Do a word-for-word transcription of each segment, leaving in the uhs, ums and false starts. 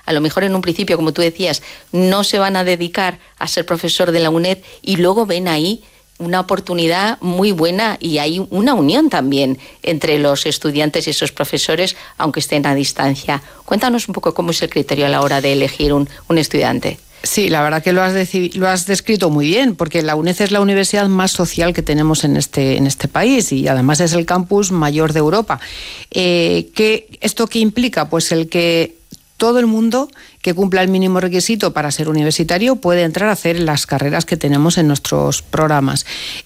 a lo mejor en un principio, como tú decías, no se van a dedicar a ser profesor de la UNED y luego ven ahí una oportunidad muy buena y hay una unión también entre los estudiantes y esos profesores, aunque estén a distancia. Cuéntanos un poco cómo es el criterio a la hora de elegir un, un estudiante. Sí, la verdad que lo has, deci- lo has descrito muy bien, porque la UNED es la universidad más social que tenemos en este, en este país y además es el campus mayor de Europa. Eh, ¿qué, ¿Esto qué implica? Pues el que todo el mundo que cumpla el mínimo requisito para ser universitario puede entrar a hacer las carreras que tenemos en nuestros programas.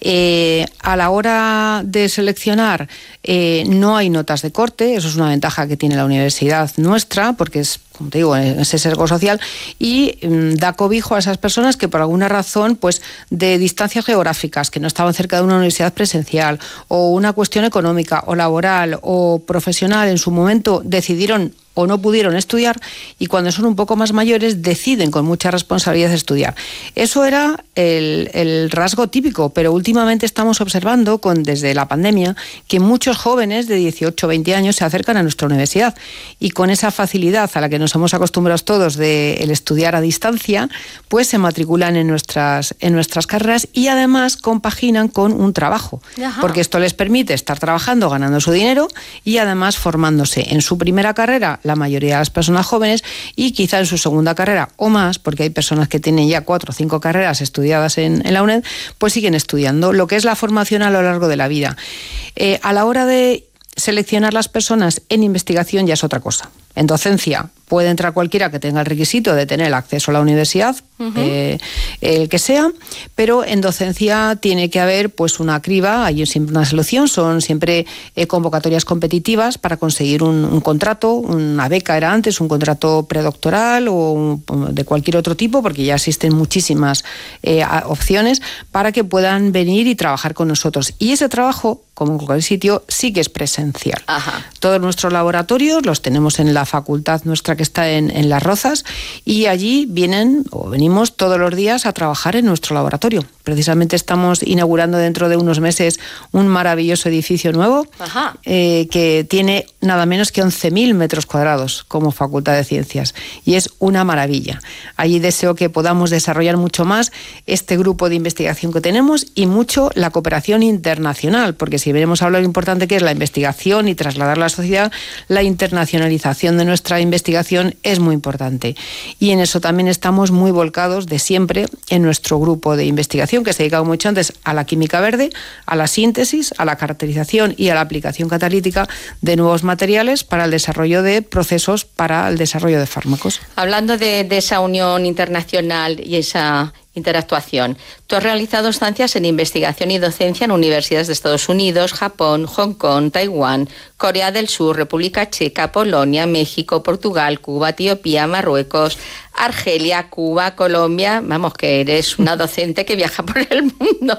Eh, a la hora de seleccionar eh, no hay notas de corte, eso es una ventaja que tiene la universidad nuestra, porque es, como te digo, ese sesgo social, y mm, da cobijo a esas personas que por alguna razón, pues de distancias geográficas, que no estaban cerca de una universidad presencial, o una cuestión económica, o laboral, o profesional, en su momento decidieron o no pudieron estudiar, y cuando son un poco más mayores deciden con mucha responsabilidad estudiar. Eso era el, el rasgo típico, pero últimamente estamos observando con, desde la pandemia que muchos jóvenes de dieciocho o veinte años se acercan a nuestra universidad y con esa facilidad a la que nos hemos acostumbrado todos de el estudiar a distancia, pues se matriculan en nuestras, en nuestras carreras y además compaginan con un trabajo. Ajá. Porque esto les permite estar trabajando, ganando su dinero y además formándose en su primera carrera, la mayoría de las personas jóvenes, y quizá en su segunda carrera o más, porque hay personas que tienen ya cuatro o cinco carreras estudiadas en, en la UNED, pues siguen estudiando, lo que es la formación a lo largo de la vida. Eh, a la hora de seleccionar las personas en investigación ya es otra cosa. En docencia puede entrar cualquiera que tenga el requisito de tener el acceso a la universidad, uh-huh. eh, el que sea, pero en docencia tiene que haber pues una criba, hay siempre una selección, son siempre eh, convocatorias competitivas para conseguir un, un contrato, una beca era antes, un contrato predoctoral o un, de cualquier otro tipo, porque ya existen muchísimas eh, opciones para que puedan venir y trabajar con nosotros. Y ese trabajo, como en cualquier sitio, sí que es presencial. Ajá. Todos nuestros laboratorios los tenemos en la facultad nuestra que está en, en Las Rozas, y allí vienen o venimos todos los días a trabajar en nuestro laboratorio. Precisamente estamos inaugurando dentro de unos meses un maravilloso edificio nuevo eh, que tiene nada menos que once mil metros cuadrados como Facultad de Ciencias, y es una maravilla. Allí deseo que podamos desarrollar mucho más este grupo de investigación que tenemos y mucho la cooperación internacional, porque si venimos a hablar lo importante que es la investigación y trasladarla a la sociedad, la internacionalización de nuestra investigación es muy importante. Y en eso también estamos muy volcados de siempre en nuestro grupo de investigación, que se ha dedicado mucho antes a la química verde, a la síntesis, a la caracterización y a la aplicación catalítica de nuevos materiales para el desarrollo de procesos para el desarrollo de fármacos. Hablando de, de esa unión internacional y esa interactuación, tú has realizado estancias en investigación y docencia en universidades de Estados Unidos, Japón, Hong Kong, Taiwán, Corea del Sur, República Checa, Polonia, México, Portugal, Cuba, Etiopía, Marruecos, Argelia, Cuba, Colombia. Vamos, que eres una docente que viaja por el mundo.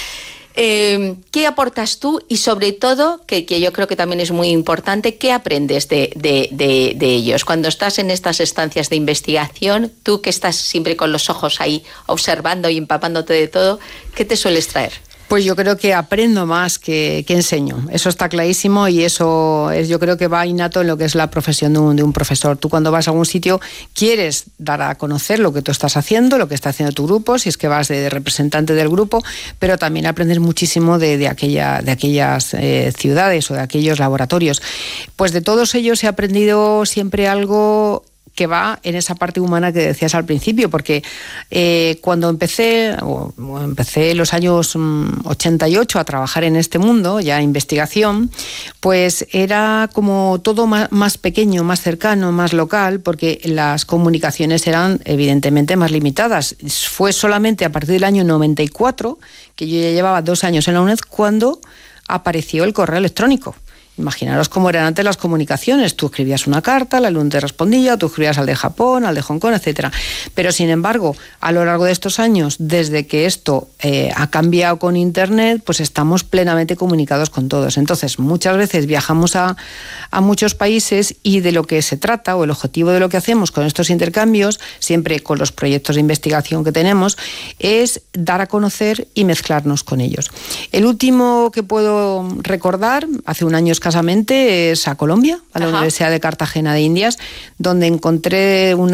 Eh, ¿Qué aportas tú? Y sobre todo, que, que yo creo que también es muy importante, ¿qué aprendes de, de, de, de ellos? Cuando estás en estas estancias de investigación, tú que estás siempre con los ojos ahí observando y empapándote de todo, ¿qué te sueles traer? Pues yo creo que aprendo más que, que enseño, eso está clarísimo, y eso es, yo creo que va innato en lo que es la profesión de un, de un profesor. Tú cuando vas a algún sitio quieres dar a conocer lo que tú estás haciendo, lo que está haciendo tu grupo, si es que vas de representante del grupo, pero también aprendes muchísimo de, de, aquella, de aquellas eh, ciudades o de aquellos laboratorios. Pues de todos ellos he aprendido siempre algo que va en esa parte humana que decías al principio, porque eh, cuando empecé, o, o empecé en los años mm, ochenta y ocho a trabajar en este mundo, ya investigación, pues era como todo más, más pequeño, más cercano, más local, porque las comunicaciones eran evidentemente más limitadas. Fue solamente a partir del año noventa y cuatro, que yo ya llevaba dos años en la UNED, cuando apareció el correo electrónico. Imaginaros cómo eran antes las comunicaciones. Tú escribías una carta, el alumno te respondía, tú escribías al de Japón, al de Hong Kong, etcétera. Pero, sin embargo, a lo largo de estos años, desde que esto eh, ha cambiado con Internet, pues estamos plenamente comunicados con todos. Entonces, muchas veces viajamos a, a muchos países y de lo que se trata, o el objetivo de lo que hacemos con estos intercambios, siempre con los proyectos de investigación que tenemos, es dar a conocer y mezclarnos con ellos. El último que puedo recordar, hace un año escasamente, es a Colombia, a la Ajá. Universidad de Cartagena de Indias, donde encontré una